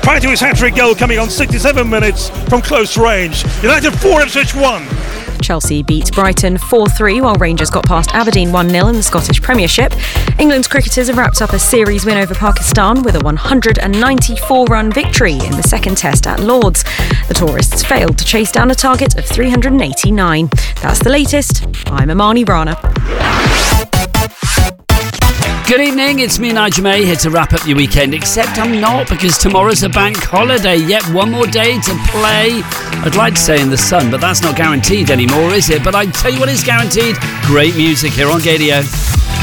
Prior to his hat-trick goal coming on 67 minutes from close range. United 4, Ipswich 1. Chelsea beat Brighton 4-3, while Rangers got past Aberdeen 1-0 in the Scottish Premiership. England's cricketers have wrapped up a series win over Pakistan with a 194-run victory in the second test at Lord's. The tourists failed to chase down a target of 389. That's the latest. I'm Amani Rana. Good evening, it's me, Nigel May, here to wrap up your weekend, except I'm not, because tomorrow's a bank holiday. Yet one more day to play. I'd like to say in the sun, but that's not guaranteed anymore, is it? But I tell you what is guaranteed, great music here on Gaydio.